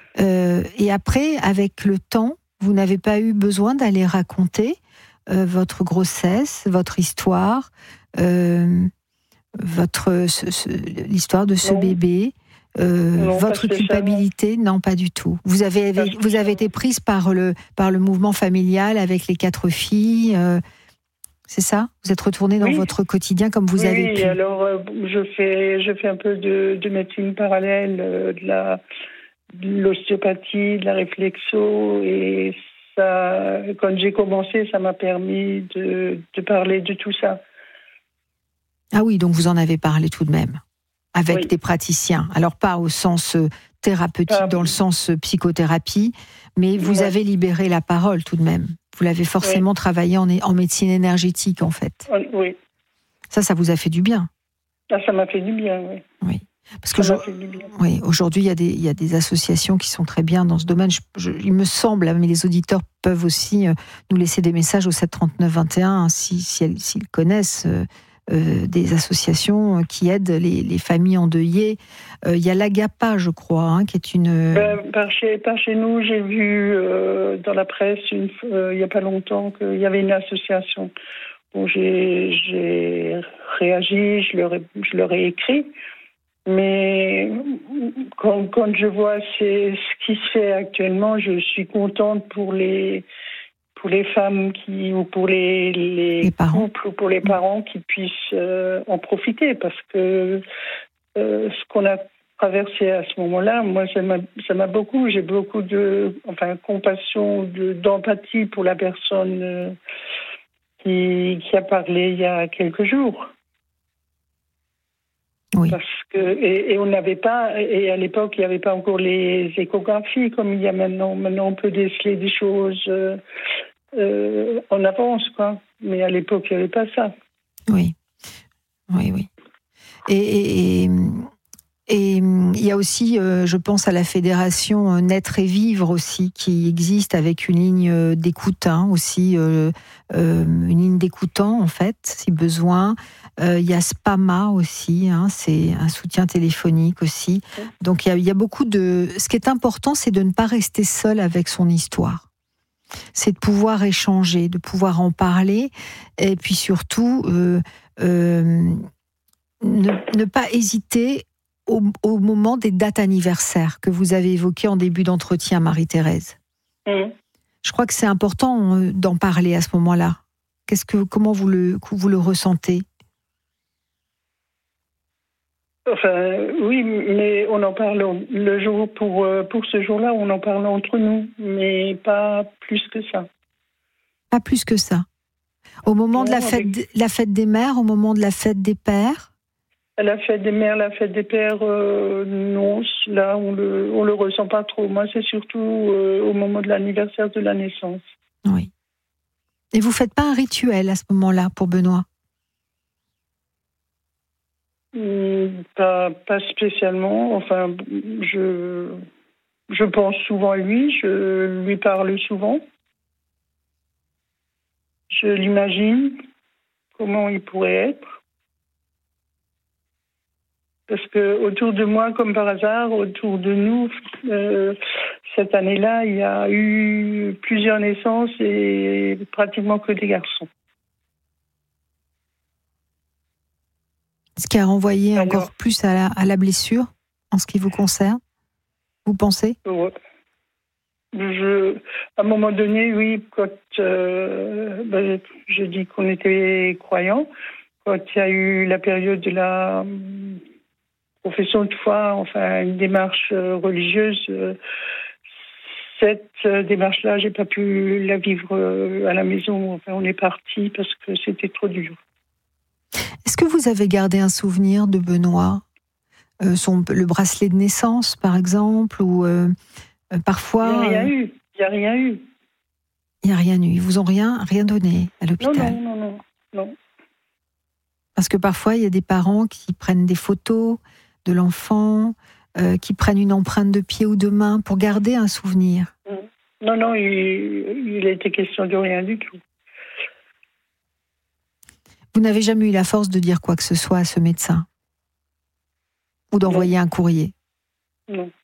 Et après, avec le temps, vous n'avez pas eu besoin d'aller raconter votre grossesse, votre histoire, l'histoire de ce bébé, votre culpabilité. Non, pas du tout. Vous avez été prise par le mouvement familial avec les 4 filles. C'est ça ? Vous êtes retournée dans votre quotidien comme vous avez pu. Oui, alors je fais un peu de médecine parallèle, de l'ostéopathie, de la réflexo, et ça, quand j'ai commencé, ça m'a permis de parler de tout ça. Ah oui, donc vous en avez parlé tout de même, avec des praticiens. Alors pas au sens thérapeutique, dans le sens psychothérapie, mais vous avez libéré la parole tout de même. Vous l'avez forcément travaillé en médecine énergétique, en fait. Oui. Ça vous a fait du bien. Ça m'a fait du bien, oui. Oui. Parce que aujourd'hui, il y a des associations qui sont très bien dans ce domaine. Il me semble, mais les auditeurs peuvent aussi nous laisser des messages au 7 39 21 s'ils connaissent des associations qui aident les familles endeuillées. Il y a l'AGAPA, je crois, qui est une... Par chez nous, j'ai vu dans la presse, il n'y a pas longtemps, qu'il y avait une association. Bon, j'ai réagi, je leur ai écrit. Mais quand je vois ce qui se fait actuellement, je suis contente pour les femmes ou pour les couples ou pour les parents qui puissent en profiter, parce que ce qu'on a traversé à ce moment-là, moi ça m'a beaucoup, j'ai beaucoup de compassion, d'empathie pour la personne qui a parlé il y a quelques jours. Oui. Parce que et on n'avait pas, et à l'époque il n'y avait pas encore les échographies comme il y a maintenant. Maintenant on peut déceler des choses en avance, quoi. Mais à l'époque il n'y avait pas ça. Oui. Et il y a aussi, je pense à la fédération Naître et Vivre aussi, qui existe avec une ligne d'écoute aussi, une ligne d'écoutants en fait, si besoin. Il y a Spama aussi, c'est un soutien téléphonique aussi. Donc il y a beaucoup de... Ce qui est important, c'est de ne pas rester seul avec son histoire. C'est de pouvoir échanger, de pouvoir en parler, et puis surtout ne pas hésiter au moment des dates anniversaires que vous avez évoquées en début d'entretien, Marie-Thérèse. Je crois que c'est important d'en parler à ce moment-là. Comment vous le ressentez ? Enfin, oui, mais on en parle le jour pour ce jour-là, on en parle entre nous, mais pas plus que ça. Pas plus que ça. Au moment de la fête des mères, au moment de la fête des pères. La fête des mères, la fête des pères, non, là on le ressent pas trop. Moi, c'est surtout au moment de l'anniversaire de la naissance. Oui. Et vous faites pas un rituel à ce moment-là pour Benoît ? Pas spécialement. Enfin, je pense souvent à lui, je lui parle souvent. Je l'imagine, comment il pourrait être. Parce que autour de moi, comme par hasard, autour de nous, cette année-là, il y a eu plusieurs naissances et pratiquement que des garçons. Ce qui a renvoyé encore plus à la blessure, en ce qui vous concerne, vous pensez ? À un moment donné, oui, quand je dis qu'on était croyants, quand il y a eu la période de la profession de foi, enfin une démarche religieuse, cette démarche-là, j'ai pas pu la vivre à la maison. Enfin, on est parti parce que c'était trop dur. Est-ce que vous avez gardé un souvenir de Benoît, le bracelet de naissance, par exemple, ou parfois... Il n'y a rien eu. Il n'y a rien eu. Ils vous ont rien donné à l'hôpital ? Non. Parce que parfois, il y a des parents qui prennent des photos de l'enfant, qui prennent une empreinte de pied ou de main pour garder un souvenir. Non, il a été question de rien du tout. Vous n'avez jamais eu la force de dire quoi que ce soit à ce médecin ? Ou d'envoyer un courrier ? Non.